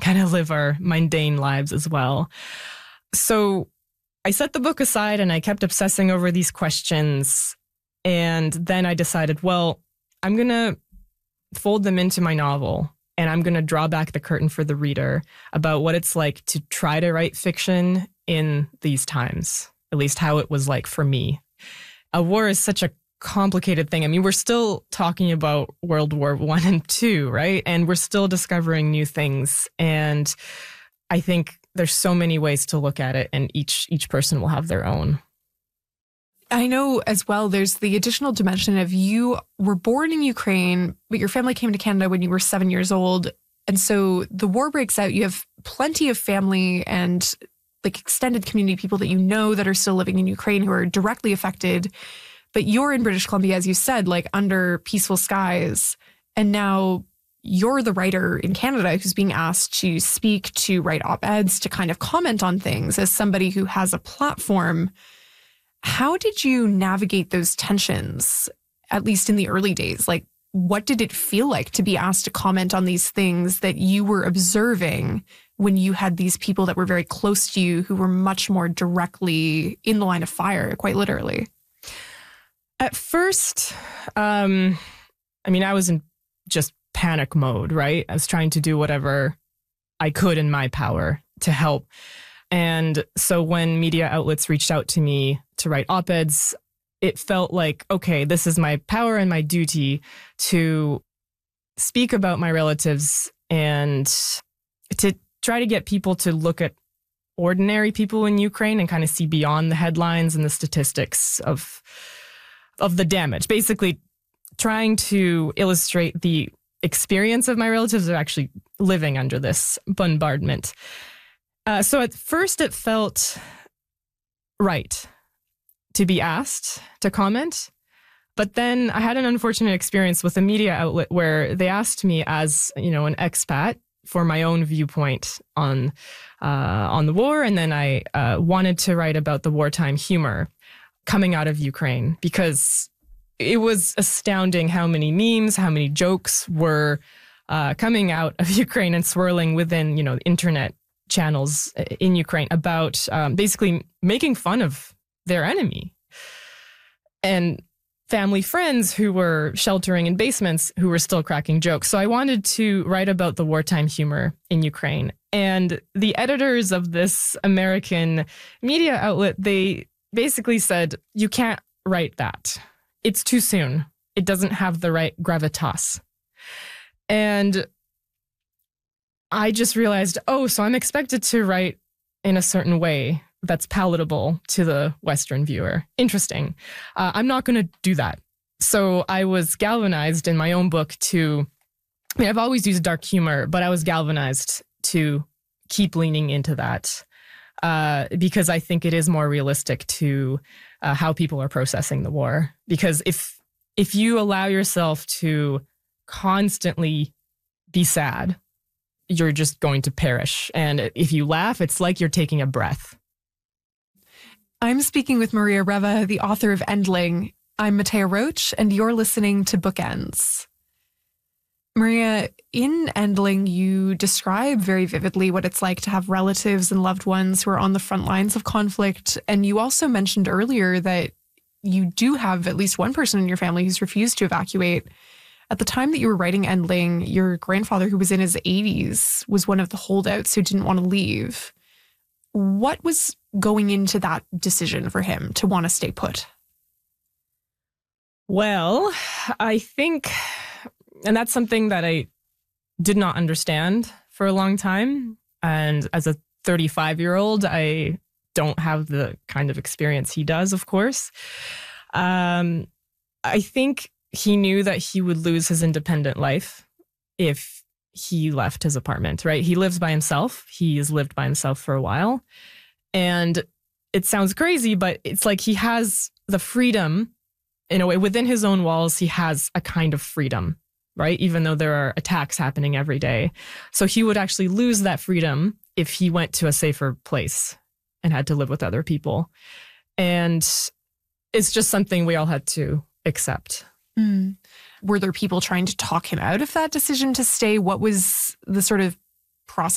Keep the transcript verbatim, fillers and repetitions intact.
kind of live our mundane lives as well. So I set the book aside and I kept obsessing over these questions. And then I decided, well, I'm going to fold them into my novel. And I'm going to draw back the curtain for the reader about what it's like to try to write fiction in these times, at least how it was like for me. A war is such a complicated thing. I mean, we're still talking about World War One and Two, right? And we're still discovering new things. And I think there's so many ways to look at it, and each each person will have their own. I know as well, there's the additional dimension of you were born in Ukraine, but your family came to Canada when you were seven years old. And so the war breaks out. You have plenty of family and like extended community people that you know that are still living in Ukraine who are directly affected. But you're in British Columbia, as you said, like under peaceful skies. And now you're the writer in Canada who's being asked to speak, to write op-eds, to kind of comment on things as somebody who has a platform. How did you navigate those tensions, at least in the early days? Like, what did it feel like to be asked to comment on these things that you were observing when you had these people that were very close to you who were much more directly in the line of fire, quite literally? At first, um, I mean, I was in just panic mode, right? I was trying to do whatever I could in my power to help. And so when media outlets reached out to me to write op-eds, it felt like, okay, this is my power and my duty to speak about my relatives and to try to get people to look at ordinary people in Ukraine and kind of see beyond the headlines and the statistics of, of the damage. Basically, trying to illustrate the experience of my relatives who are actually living under this bombardment. Uh, so at first it felt right to be asked to comment. But then I had an unfortunate experience with a media outlet where they asked me as, you know, an expat for my own viewpoint on uh, on the war. And then I uh, wanted to write about the wartime humor coming out of Ukraine, because it was astounding how many memes, how many jokes were uh, coming out of Ukraine and swirling within, you know, internet channels in Ukraine about um, basically making fun of their enemy. And family friends who were sheltering in basements who were still cracking jokes. So I wanted to write about the wartime humor in Ukraine. And the editors of this American media outlet, they basically said, you can't write that. It's too soon. It doesn't have the right gravitas. And I just realized, oh, so I'm expected to write in a certain way that's palatable to the Western viewer. Interesting. Uh, I'm not going to do that. So I was galvanized in my own book to, I mean, I've always used dark humor, but I was galvanized to keep leaning into that uh, because I think it is more realistic to uh, how people are processing the war. Because if if you allow yourself to constantly be sad, you're just going to perish. And if you laugh, it's like you're taking a breath. I'm speaking with Maria Reva, the author of Endling. I'm Matea Roach, and you're listening to Bookends. Maria, in Endling, you describe very vividly what it's like to have relatives and loved ones who are on the front lines of conflict. And you also mentioned earlier that you do have at least one person in your family who's refused to evacuate. At the time that you were writing Endling, your grandfather, who was in his eighties, was one of the holdouts who didn't want to leave. What was going into that decision for him to want to stay put? Well, I think, and that's something that I did not understand for a long time. And as a thirty-five-year-old, I don't have the kind of experience he does, of course. Um, I think he knew that he would lose his independent life if he left his apartment, right? He lives by himself. He has lived by himself for a while. And it sounds crazy, but it's like he has the freedom, in a way, within his own walls, he has a kind of freedom, right? Even though there are attacks happening every day. So he would actually lose that freedom if he went to a safer place and had to live with other people. And it's just something we all had to accept. Mm. Were there people trying to talk him out of that decision to stay? What was the sort of process